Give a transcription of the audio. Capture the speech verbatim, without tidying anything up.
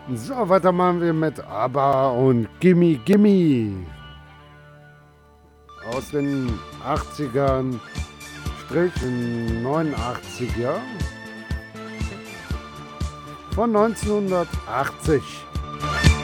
So, weiter machen wir mit ABBA und Gimme Gimme aus den achtzigern, Strich in neunundachtziger von neunzehnhundertachtzig.